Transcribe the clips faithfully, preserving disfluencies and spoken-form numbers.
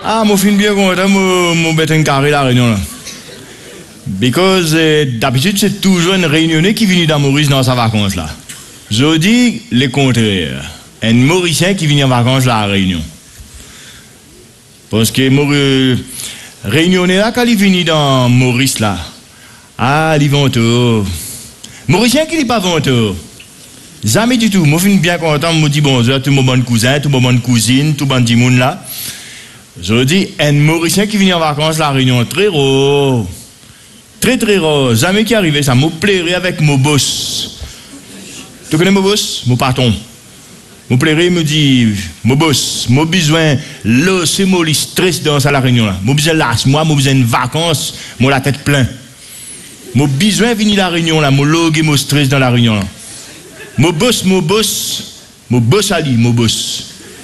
Ah, mon fin bien content, mon bête un carré la réunion là. Because euh, d'habitude, c'est toujours un réunionnais qui vient dans Maurice dans sa vacance là. Je dis le contraire. Un Mauricien qui vient en vacances là à Réunion. Parce que Maurice, réunionnais là, quand il vient dans Maurice là, ah, il vont tout. Mauricien qui n'est pas venteux. Jamais du tout. Moi, je suis bien content. Je me dis bonjour, tout mon bon cousin, tout mon bonne cousine, tout mon petit monde là. Je dis, un Mauricien qui vient en vacances à la Réunion, très rare. Très, très rare. Jamais qui arrivait, ça me plairait avec mon boss. Tu connais mon boss? Mon patron. Mon plairait, me dit, mon boss, mon besoin, là, c'est mon stress dans la Réunion là. Mon besoin là, moi, mon besoin de vacances, mon la tête pleine. Mon besoin venir la Réunion là, mon log et mon stress dans la Réunion là. Mon boss, mon boss, mon boss Ali, mon boss.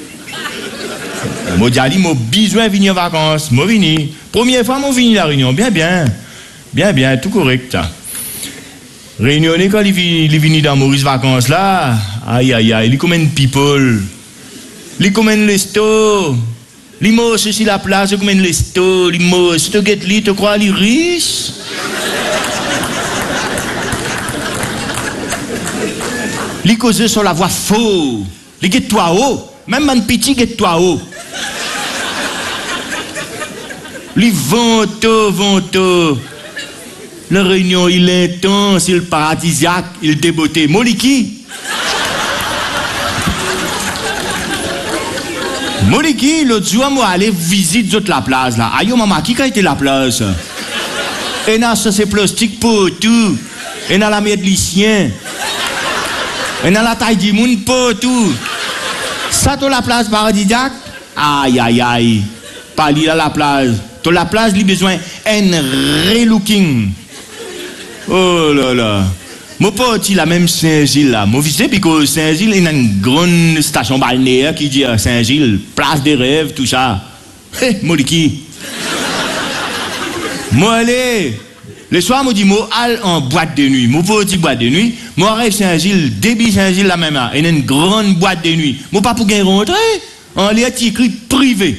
Mon dit mon besoin venir en vacances, mon vini. Première fois, mon vini la Réunion, bien, bien, bien, bien, tout correct. Réunionnais quand il vient dans Maurice vacances là, aïe aïe aïe, il commande people, il commande les sto, il mos sur la place, il commande les sto, il mos, tu get li, tu crois il riche? Il cause sur la voix faux, il get toi haut, même un petit get toi haut. Il vento, vento. La Réunion, il est intense, il est paradisiaque, il est débeauté. Moliki. Moliki, l'autre jour, moi, aller visiter la place, là. Aïe, maman, qui a été la place? Et là, ça, c'est plastique pour tout. Et là, la merde de l'icien. Et là, la taille du monde pour tout. Ça, tu la place paradisiaque? Aïe, aïe, aïe. Pas là, la place. Tu la place, il a besoin d'un relooking. Oh là là. Moi, pas la même Saint-Gilles là. Moi, visité parce que Saint-Gilles, il y a une grande station balnéaire qui dit à Saint-Gilles, place des rêves, tout ça. Hé, hey, moi, qui? Moi, allez. Le soir, moi, dis, moi, allez en boîte de nuit. Moi, pas une boîte de nuit. Moi, arrive Saint-Gilles, débit Saint-Gilles la même là. Il y a une grande boîte de nuit. Moi, pas pour gagner rentrer. En l'air, écrit privé.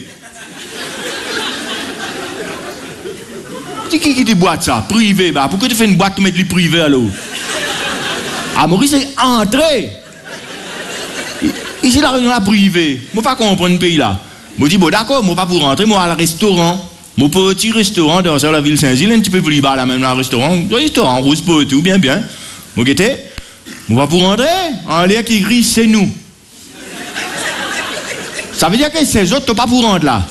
Qui qui dit boîte ça? Privé, bah. Pourquoi tu fais une boîte pour mettre le privé alors? Ah, Maurice, c'est entré. Ici, la réunion là privée. Moi, pas comprendre le pays là. Moi, dis, bon, d'accord, moi, pas pour rentrer, moi, à le restaurant. Mon petit restaurant dans la ville Saint-Gilles, un petit peu plus libre là, même, là, restaurant. Un restaurant, rouge pour tout, bien, bien. Moi, guettez, moi, pas pour rentrer. En l'air qui écrit, c'est nous. Ça veut dire que ces autres, t'as pas pour rentrer là.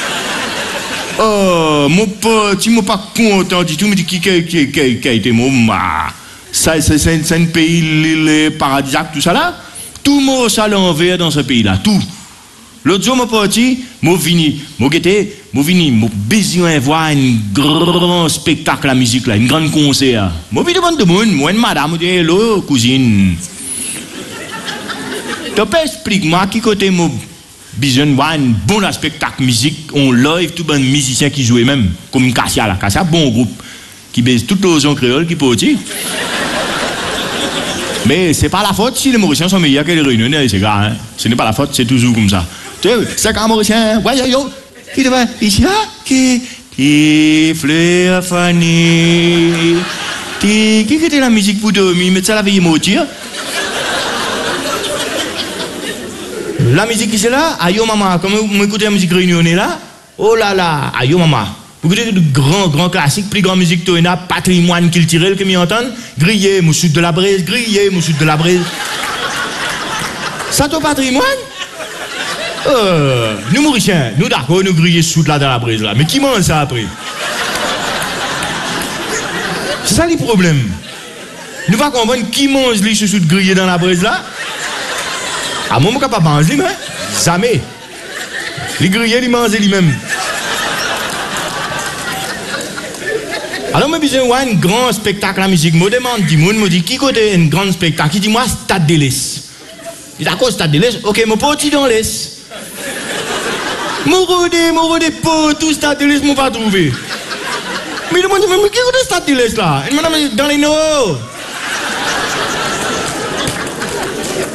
Oh, mon pote, tu m'as pas content du tout, mais qui qui qui qui a été mon ma. Ça c'est c'est un pays les paradisiaque tout ça là. Tout mon ça l'envers dans ce pays là, tout. L'autre jour mon pote, mon vini, mon guetté, mon vini, mon besoin voir un grand spectacle la musique là, une grande concert. Mon vini devant tout le monde, moi une madame dit hello cousine. Tu peux expliquer-moi qui côté mon besoin de voir un bon spectacle musique, on live, tout bon musicien qui joue même, comme Cassia là, Cassia, bon groupe, qui baise toute l'ozon créole qui peut aussi. Mais c'est pas la faute si les Mauriciens sont meilleurs que les Réunionnais, c'est gars, hein. Ce n'est pas la faute, c'est toujours comme ça. Tu sais, c'est quand Mauricien, ouais, yo, yo, qui te va, ici là, qui, qui, fleur fanée, qui, qui était la musique pour dormir, mais ça la veille moitié. La musique qui c'est là, aïe maman, comme vous écoutez la musique réunionnais là, oh là là, aïe maman. Vous écoutez de grands, grands classiques, plus grande musique que a patrimoine culturel que m'y entendent, grillé, mon sud de la braise, grillé, mon sud de la braise. Ça ton patrimoine? Euh, nous Mauriciens, nous d'accord, nous grillés sous là dans la braise là, mais qui mange ça après? C'est ça le problème. Nous va comprendre qui mange les sous grillés dans la braise là? Ah, moi, je ne suis pas capable de manger, mais jamais. Les grillés, ils mangent lui-même. Alors, je besoin de un grand spectacle à musique. Je me demande, je me dis, qui côté un grand spectacle? Il dit, moi, Stade de l'Est. Je dis, d'accord, Stade de l'Est. Ok, mon petit dans l'Est. Je regarde, je regarde pas tout Stade de l'Est, je ne pas trouver. Mais je me dis, mais qui côté Stade de l'Est là? Il me dit, dans les Nord.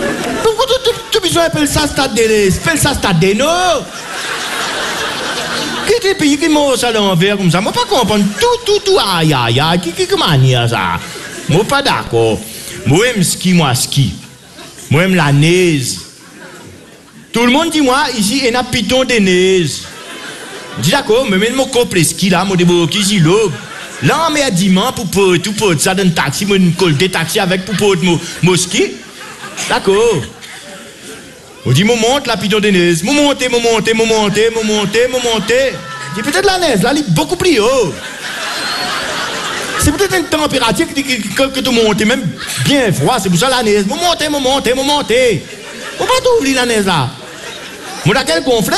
Pourquoi tu as besoin d'appeler ça Stade de l'Est? Appelle ça Stade des Nord. des pays qui m'ont ça l'envers comme ça. Moi, pas comprendre tout, tout, tout, aïe, aïe, aïe, qui, qui, comment manière ça? Moi, pas d'accord. Moi, j'aime ski, moi, ski. Moi, j'aime la neige. Tout le monde dit, moi, ici, il y a un piton de neige. Je dis, d'accord, mais même mon complet ski, là, moi, je dis, ici, l'aube. Là, on met à dimanche pour pour tout pour ça dans un taxi, moi, une colle de taxi avec pour pour mon ski. D'accord. On dit, mon monte la piton de neige. Mon monte, mon monte, mon monte, mon monte, mon monte. C'est peut-être la neige, là, elle est beaucoup plus haut. C'est peut-être une température que, que, que, que tout monte, même bien froid, c'est pour ça la neige. Mon monte, mon monte, mon monte. Faut pas tout oublier la neige là. Mon a quel gonflé.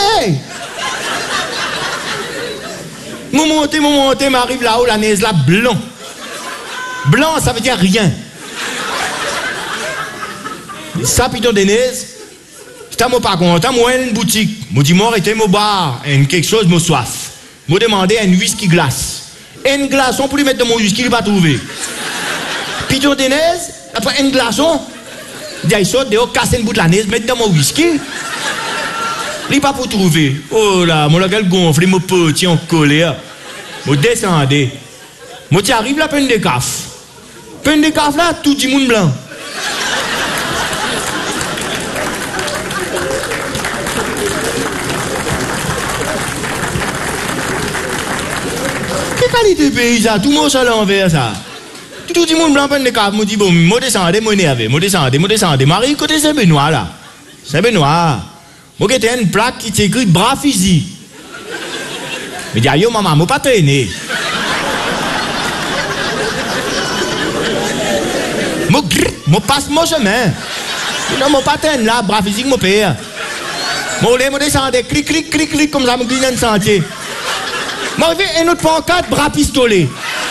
Mon monte, mon monte, m'arrive là-haut, la neige là, blanc. Blanc, ça veut dire rien. Ça, piton de neige. J'étais pas content, moi, une boutique. Moi, dis, moi, arrêtez mon bar, quelque chose, moi, soif. Moi, demandé un whisky glace. Un glaçon pour lui mettre dans mon whisky, il va trouver. Piton de neige, après un glaçon, il saute dehors, casse une bout de la neige, mettre dans mon whisky. Il va pas pour trouver. Oh là, mon gars gonflé, mon petit en colère. Moi, descendez. Moi, tu arrives là, peine de caf. Peine de caf là, tout le monde blanc. Quelle qualité de pays ça? Tout le monde s'en l'envers ça. Tout le monde blanc peine de caf. Moi, dis bon, moi descendez, moi énervé. Moi descendez, moi descendez. Marie, côté Saint-Benoît là. Saint-Benoît. Moi, j'ai une plaque qui s'écrit bras fusil. Mais dis, yo maman, moi pas traîner. Moi, moi passe mon chemin. Non, moi pas traîner là, bras fusil, mon père. Moi, je descends, clic, clic, clic, clic, comme ça, je glisse dans le sentier. Moi, je vais un autre pancarte, bras pistolet.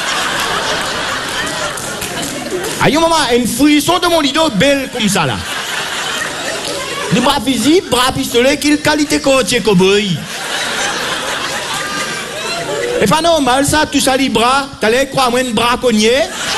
Aïe, maman, une frisson de mon lido belle comme ça là. Le bras fusil, bras pistolet, quelle qualité côtier cowboy. Et pas normal ça, tout ça les bras, t'allais croire moi un braconnier.